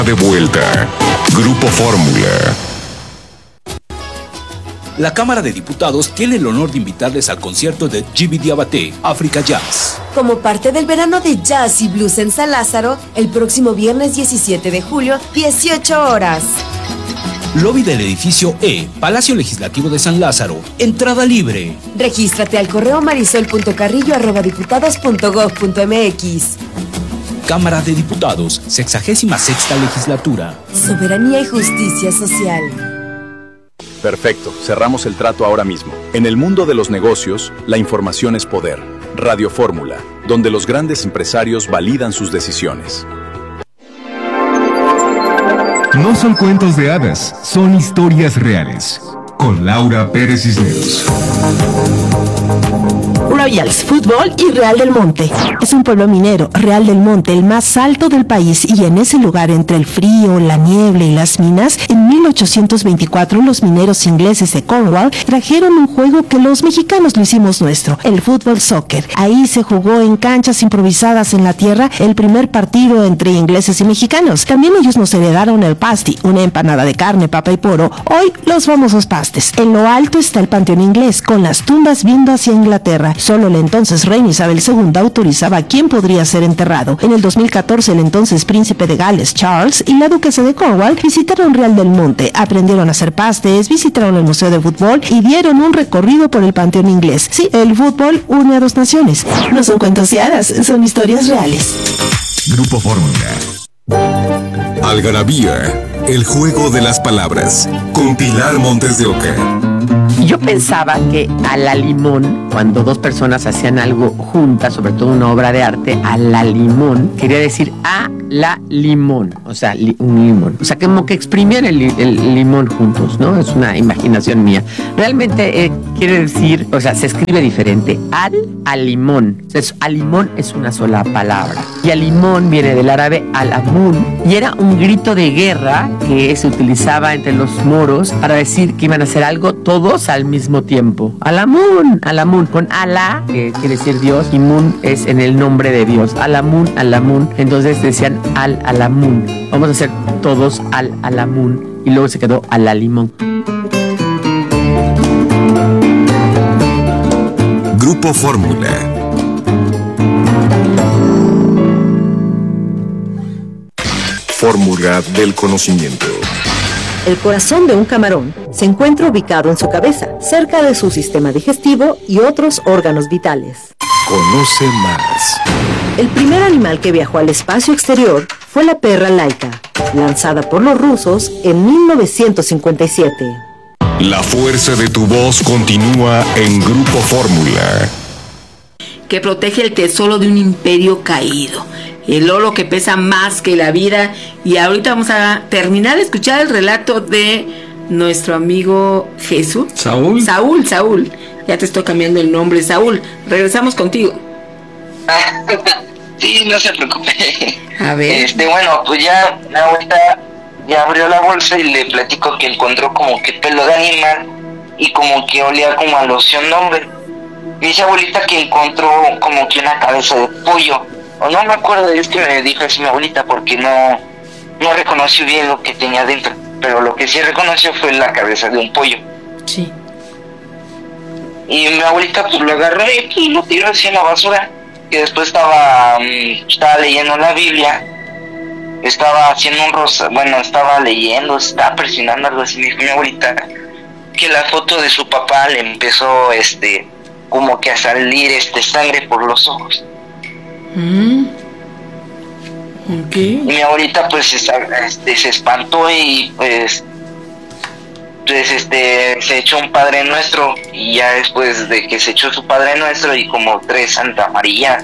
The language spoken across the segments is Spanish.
De vuelta, Grupo Fórmula. La Cámara de Diputados tiene el honor de invitarles al concierto de Djiby Diabaté, Africa Jazz. Como parte del verano de jazz y blues en San Lázaro, el próximo viernes 17 de julio, 18 horas. Lobby del edificio E, Palacio Legislativo de San Lázaro. Entrada libre. Regístrate al correo marisol.carrillo@diputados.gov.mx. Cámara de Diputados, 66ª legislatura. Soberanía y justicia social. Perfecto, cerramos el trato ahora mismo. En el mundo de los negocios, la información es poder. Radio Fórmula, donde los grandes empresarios validan sus decisiones. No son cuentos de hadas, son historias reales. Con Laura Pérez Cisneros. Royals Fútbol y Real del Monte. Es un pueblo minero, Real del Monte, el más alto del país, y en ese lugar, entre el frío, la niebla y las minas, en 1824 los mineros ingleses de Cornwall trajeron un juego que los mexicanos lo hicimos nuestro, el fútbol soccer. Ahí se jugó en canchas improvisadas en la tierra el primer partido entre ingleses y mexicanos. También ellos nos heredaron el pasty, una empanada de carne, papa y poro, hoy los famosos pastes. En lo alto está el panteón inglés, con las tumbas viendo hacia Inglaterra. Solo la entonces reina Isabel II autorizaba a quién podría ser enterrado. En el 2014, el entonces príncipe de Gales, Charles, y la duquesa de Cornwall visitaron Real del Monte, aprendieron a hacer pastes, visitaron el museo de fútbol y dieron un recorrido por el panteón inglés. Sí, el fútbol une a dos naciones. No son cuentos de hadas, son historias reales. Grupo Fórmula. Algarabía, el juego de las palabras. Con Pilar Montes de Oca. Yo pensaba que a la limón, cuando dos personas hacían algo juntas, sobre todo una obra de arte, a la limón, quería decir a la limón, o sea, un limón. O sea, como que exprimían el limón juntos, ¿no? Es una imaginación mía. Realmente quiere decir, o sea, se escribe diferente. Al limón. Entonces, al limón es una sola palabra. Y al limón viene del árabe al-amun, y era un grito de guerra que se utilizaba entre los moros para decir que iban a hacer algo todos al mismo tiempo. Al-amun, con Alá, que quiere decir Dios, y Mun es en el nombre de Dios. Al-amun. Entonces decían al-amun. Vamos a hacer todos al-amun. Y luego se quedó al-limón. Grupo Fórmula. Fórmula del conocimiento. El corazón de un camarón se encuentra ubicado en su cabeza, cerca de su sistema digestivo y otros órganos vitales. Conoce más. El primer animal que viajó al espacio exterior fue la perra Laika, lanzada por los rusos en 1957. La fuerza de tu voz continúa en Grupo Fórmula. Que protege el tesoro de un imperio caído. El oro que pesa más que la vida. Y ahorita vamos a terminar de escuchar el relato de nuestro amigo Jesús. Saúl. Ya te estoy cambiando el nombre, Saúl. Regresamos contigo. Sí, no se preocupe. A ver. Bueno, pues ya la abuelita ya abrió la bolsa y le platico que encontró como que pelo de animal y como que olía como a loción de hombre. Me dice abuelita que encontró como que una cabeza de pollo. O no me acuerdo, es que me dijo así mi abuelita porque no reconoció bien lo que tenía dentro. Pero lo que sí reconoció fue la cabeza de un pollo. Sí. Y mi abuelita pues lo agarró y lo tiró así en la basura. Que después estaba leyendo la Biblia. Estaba haciendo estaba leyendo, estaba presionando algo así. Me dijo mi abuelita que la foto de su papá le empezó como que a salir sangre por los ojos. Okay. Y mi abuelita pues se espantó y pues se echó un Padre Nuestro, y ya después de que se echó su Padre Nuestro y como 3 Santa María,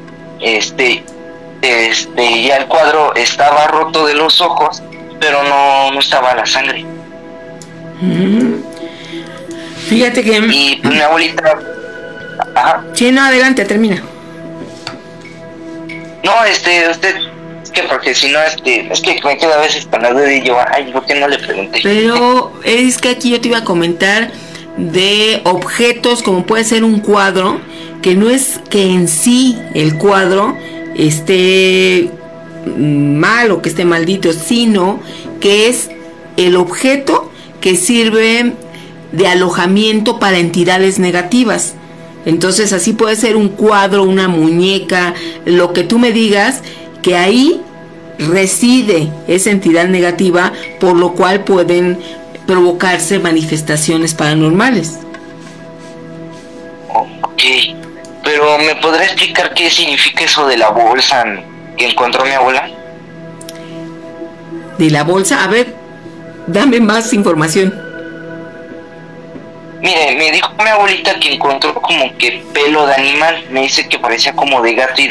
ya el cuadro estaba roto de los ojos, pero no estaba la sangre. Fíjate que... Y pues mi abuelita... Ajá. Sí, no, adelante, termina. No, usted... Es que porque si no, es que me quedo a veces con la duda y yo, ¿por qué no le pregunté? Pero es que aquí yo te iba a comentar de objetos como puede ser un cuadro, que no es que en sí el cuadro esté mal o que esté maldito, sino que es el objeto que sirve de alojamiento para entidades negativas. Entonces así puede ser un cuadro, una muñeca, lo que tú me digas, que ahí reside esa entidad negativa, por lo cual pueden provocarse manifestaciones paranormales. Ok, pero ¿me podrá explicar qué significa eso de la bolsa que encontró mi abuela? De la bolsa, a ver, dame más información. Mire, me dijo mi abuelita que encontró como que pelo de animal. Me dice que parecía como de gato y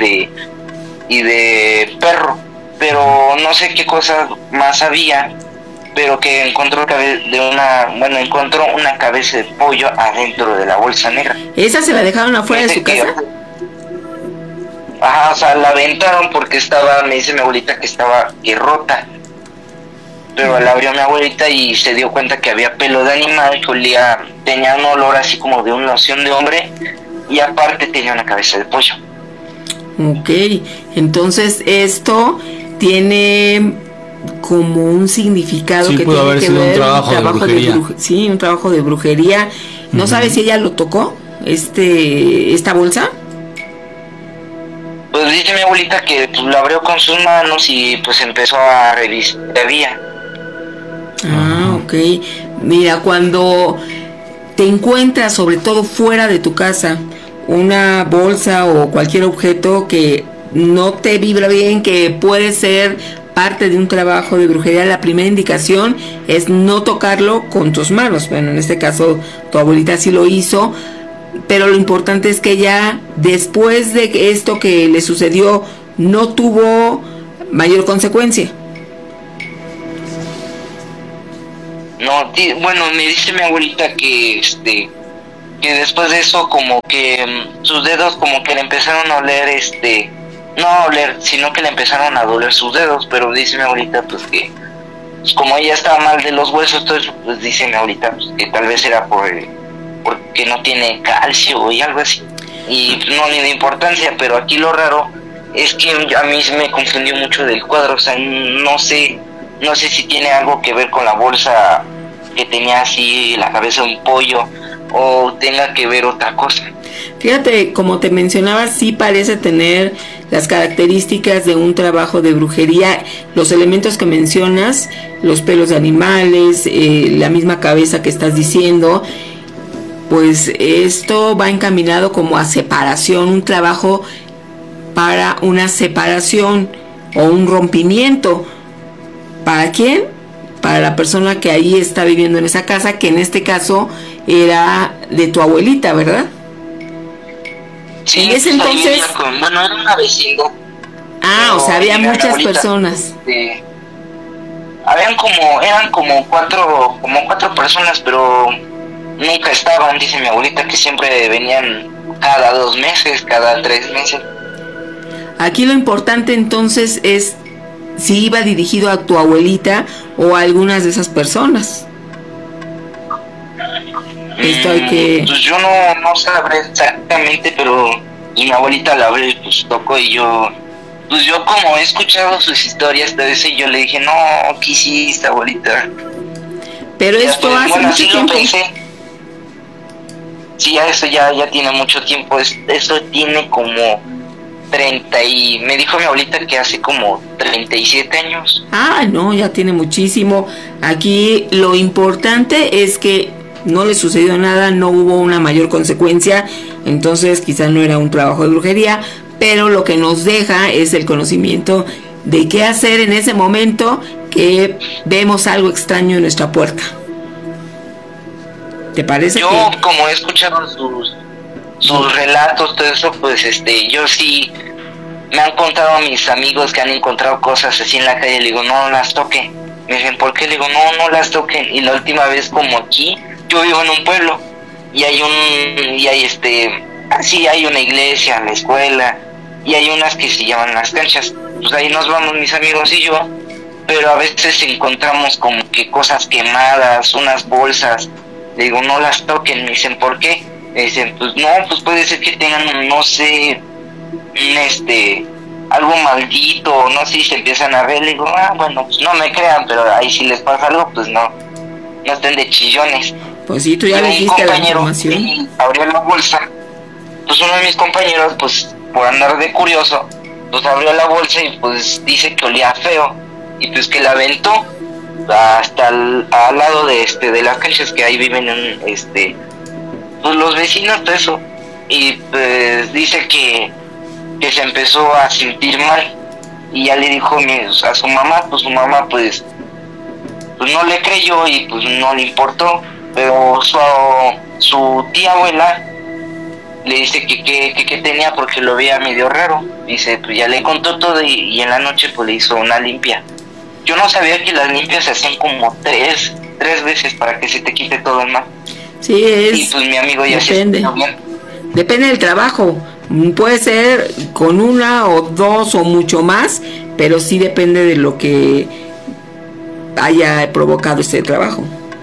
de perro, pero no sé qué cosas más había, pero que encontró encontró una cabeza de pollo adentro de la bolsa negra. ¿Esa se la dejaron afuera de su casa? Ajá, o sea, la aventaron porque me dice mi abuelita que estaba rota. Pero la abrió mi abuelita y se dio cuenta que había pelo de animal, que tenía un olor así como de una loción de hombre, y aparte tenía una cabeza de pollo. Ok, entonces esto tiene como un significado, sí, que pudo tiene haber que sido ver un trabajo de brujería. Sí, un trabajo de brujería. ¿No sabes si ella lo tocó, esta bolsa? Pues dice mi abuelita que pues, la abrió con sus manos y pues empezó a revisar qué había. Ah, ok. Mira, cuando te encuentras, sobre todo fuera de tu casa, una bolsa o cualquier objeto que no te vibra bien, que puede ser parte de un trabajo de brujería, la primera indicación es no tocarlo con tus manos. Bueno, en este caso tu abuelita sí lo hizo, pero lo importante es que ella, después de esto que le sucedió, no tuvo mayor consecuencia. No, bueno, me dice mi abuelita que que después de eso como que sus dedos como que le empezaron a oler, no a oler, sino que le empezaron a doler sus dedos, pero dice mi abuelita pues que pues, como ella estaba mal de los huesos, entonces pues dice mi abuelita pues, que tal vez era porque no tiene calcio y algo así, y no ni de importancia, pero aquí lo raro es que a mí me confundió mucho del cuadro, o sea, no sé si tiene algo que ver con la bolsa que tenía así la cabeza de un pollo o tenga que ver otra cosa. Fíjate, como te mencionaba, sí parece tener las características de un trabajo de brujería. Los elementos que mencionas, los pelos de animales, la misma cabeza que estás diciendo, pues esto va encaminado como a separación, un trabajo para una separación o un rompimiento. ¿Para quién? Para la persona que ahí está viviendo en esa casa, que en este caso era de tu abuelita, ¿verdad? Sí, en ese entonces... Bueno, era una vecina. Ah, o sea, había muchas personas. Eran como cuatro personas, pero nunca estaban, dice mi abuelita, que siempre venían cada 2 meses, cada 3 meses. Aquí lo importante entonces es si iba dirigido a tu abuelita o a algunas de esas personas. Esto hay que... Pues yo no sabré exactamente, pero mi abuelita la abrió y pues tocó, y yo como he escuchado sus historias de eso, y yo le dije, no, ¿qué hiciste, abuelita? Pero ya esto hace mucho tiempo. Sí, eso ya tiene mucho tiempo. Eso tiene como 30 y... Me dijo mi abuelita que hace como 37 años. Ah, no, ya tiene muchísimo. Aquí lo importante es que no le sucedió nada, no hubo una mayor consecuencia, entonces quizás no era un trabajo de brujería, pero lo que nos deja es el conocimiento de qué hacer en ese momento que vemos algo extraño en nuestra puerta. ¿Te parece? Yo, como he escuchado sus relatos, todo eso, pues yo sí me han contado mis amigos que han encontrado cosas así en la calle. Le digo, no las toquen. Me dicen, ¿por qué? Le digo, no las toquen. Y la última vez, como aquí, yo vivo en un pueblo y hay hay una iglesia, la escuela, y hay unas que se llaman las canchas. Pues ahí nos vamos mis amigos y yo, pero a veces encontramos como que cosas quemadas, unas bolsas. Le digo, no las toquen. Me dicen, ¿por qué? Me dicen, pues no, pues puede ser que tengan, no sé, algo maldito, no sé, si se empiezan a ver. Le digo, bueno, pues no me crean, pero ahí si les pasa algo, pues no estén de chillones. Pues sí, tú ya le dijiste la información. Abrió la bolsa, pues uno de mis compañeros, pues por andar de curioso, pues abrió la bolsa y pues dice que olía feo, y pues que la aventó hasta al lado de las canchas que ahí viven pues los vecinos, todo eso. Y pues dice que se empezó a sentir mal, y ya le dijo a su mamá. Pues su mamá pues no le creyó y pues no le importó, pero su tía abuela le dice que tenía, porque lo veía medio raro. Dice, pues ya le contó todo, y en la noche pues le hizo una limpia. Yo no sabía que las limpias se hacían como tres veces para que se te quite todo el mal. Sí, y pues mi amigo ya depende del trabajo. Puede ser con una o dos o mucho más, pero sí depende de lo que haya provocado este trabajo.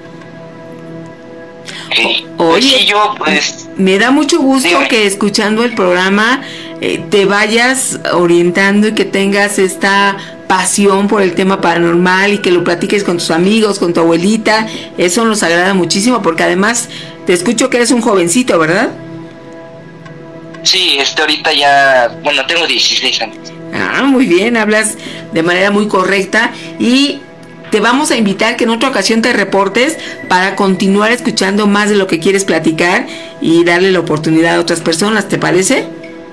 Sí. Oye, sí, yo pues me da mucho gusto que escuchando el programa te vayas orientando y que tengas esta pasión por el tema paranormal y que lo platiques con tus amigos, con tu abuelita. Eso nos agrada muchísimo, porque además te escucho que eres un jovencito, ¿verdad? Sí, ahorita ya, bueno, tengo 16 años. Muy bien, hablas de manera muy correcta, y te vamos a invitar que en otra ocasión te reportes para continuar escuchando más de lo que quieres platicar y darle la oportunidad a otras personas, ¿te parece?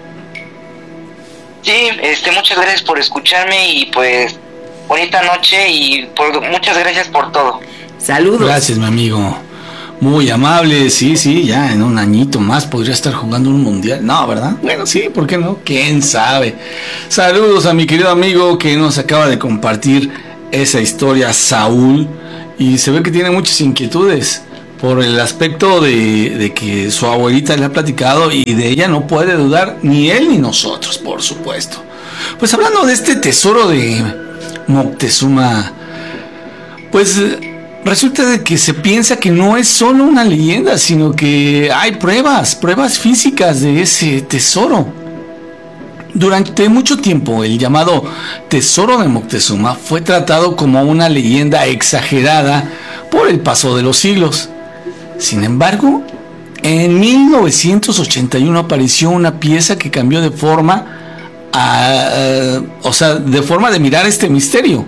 Sí, muchas gracias por escucharme, y pues bonita noche, y muchas gracias por todo. Saludos. Gracias, mi amigo. Muy amable, sí, ya en un añito más podría estar jugando un mundial. No, ¿verdad? Bueno, sí, ¿por qué no? ¿Quién sabe? Saludos a mi querido amigo que nos acaba de compartir esa historia, Saúl, y se ve que tiene muchas inquietudes por el aspecto de que su abuelita le ha platicado, y de ella no puede dudar ni él ni nosotros, por supuesto. Pues hablando de este tesoro de Moctezuma, pues resulta de que se piensa que no es solo una leyenda, sino que hay pruebas físicas de ese tesoro. Durante mucho tiempo, el llamado Tesoro de Moctezuma fue tratado como una leyenda exagerada por el paso de los siglos. Sin embargo, en 1981 apareció una pieza que cambió de forma de forma de mirar este misterio.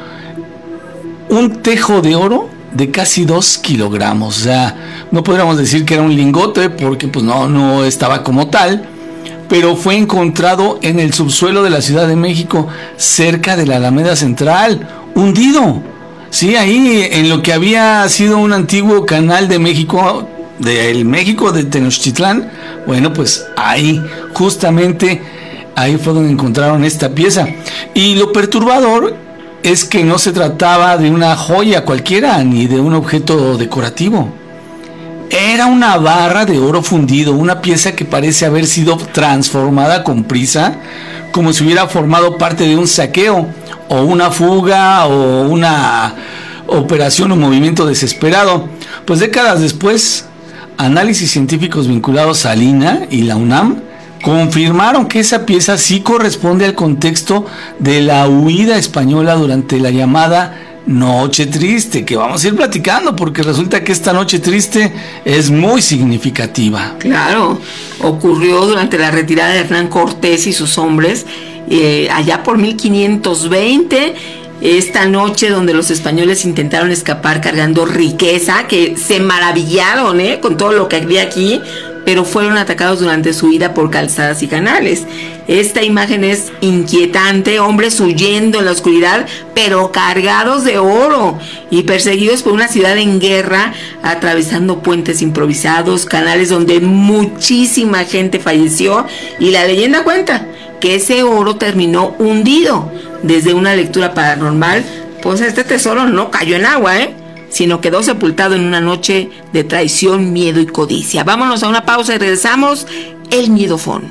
Un tejo de oro de casi 2 kilogramos. O sea, no podríamos decir que era un lingote, porque pues no estaba como tal, pero fue encontrado en el subsuelo de la Ciudad de México, cerca de la Alameda Central, hundido. Sí, ahí en lo que había sido un antiguo canal de México, del México de Tenochtitlán. Bueno, pues ahí, justamente ahí fue donde encontraron esta pieza. Y lo perturbador es que no se trataba de una joya cualquiera, ni de un objeto decorativo. Era una barra de oro fundido, una pieza que parece haber sido transformada con prisa, como si hubiera formado parte de un saqueo, o una fuga, o una operación o movimiento desesperado. Pues décadas después, análisis científicos vinculados a Lina y la UNAM confirmaron que esa pieza sí corresponde al contexto de la huida española durante la llamada Noche Triste, que vamos a ir platicando, porque resulta que esta Noche Triste es muy significativa. Claro, ocurrió durante la retirada de Hernán Cortés y sus hombres, allá por 1520, esta noche donde los españoles intentaron escapar cargando riqueza, que se maravillaron con todo lo que había aquí, pero fueron atacados durante su huida por calzadas y canales. Esta imagen es inquietante, hombres huyendo en la oscuridad, pero cargados de oro y perseguidos por una ciudad en guerra, atravesando puentes improvisados, canales donde muchísima gente falleció, y la leyenda cuenta que ese oro terminó hundido. Desde una lectura paranormal, pues este tesoro no cayó en agua, sino quedó sepultado en una noche de traición, miedo y codicia. Vámonos a una pausa y regresamos. El Miedofón,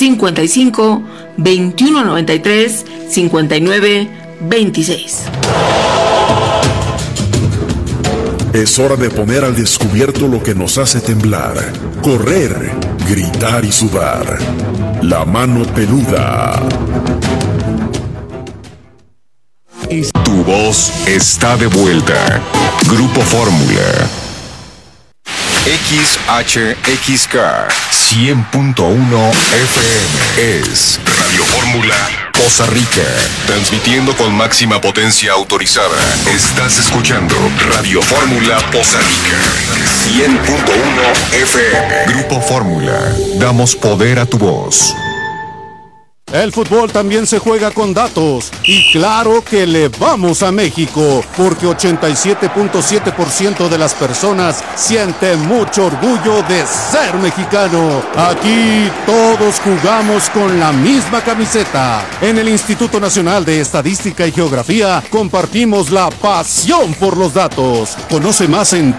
55 21 93 59 26. Es hora de poner al descubierto lo que nos hace temblar, correr, gritar y sudar. La mano peluda. Tu voz está de vuelta. Grupo Fórmula. XHXK 100.1 FM es Radio Fórmula Poza Rica, transmitiendo con máxima potencia autorizada. Estás escuchando Radio Fórmula Poza Rica 100.1 FM. Grupo Fórmula, damos poder a tu voz. El fútbol también se juega con datos y claro que le vamos a México porque 87.7% de las personas sienten mucho orgullo de ser mexicano. Aquí todos jugamos con la misma camiseta. En el Instituto Nacional de Estadística y Geografía compartimos la pasión por los datos. Conoce más en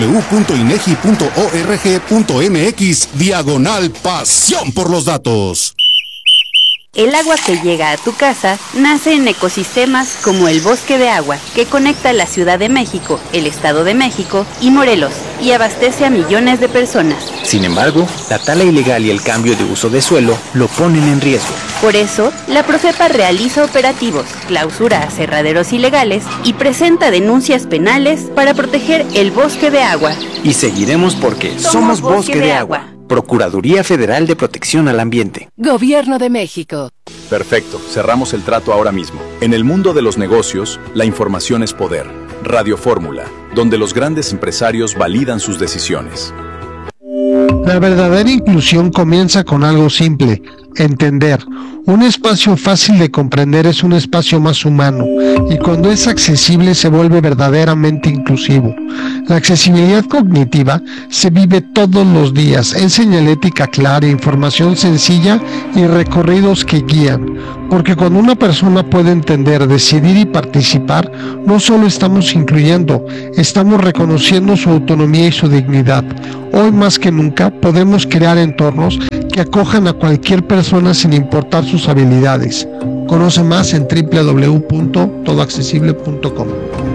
www.inegi.org.mx/pasión por los datos. El agua que llega a tu casa nace en ecosistemas como el Bosque de Agua, que conecta la Ciudad de México, el Estado de México y Morelos, y abastece a millones de personas. Sin embargo, la tala ilegal y el cambio de uso de suelo lo ponen en riesgo. Por eso, la Profepa realiza operativos, clausura aserraderos ilegales y presenta denuncias penales para proteger el Bosque de Agua. Y seguiremos porque somos Bosque de Agua. Procuraduría Federal de Protección al Ambiente. Gobierno de México. Perfecto, cerramos el trato ahora mismo. En el mundo de los negocios, la información es poder. Radio Fórmula, donde los grandes empresarios validan sus decisiones. La verdadera inclusión comienza con algo simple: entender. Un espacio fácil de comprender es un espacio más humano, y cuando es accesible se vuelve verdaderamente inclusivo. La accesibilidad cognitiva se vive todos los días, en señalética clara, información sencilla y recorridos que guían. Porque cuando una persona puede entender, decidir y participar, no solo estamos incluyendo, estamos reconociendo su autonomía y su dignidad. Hoy más que nunca podemos crear entornos que acojan a cualquier persona sin importar sus habilidades. Conoce más en www.todoaccesible.com.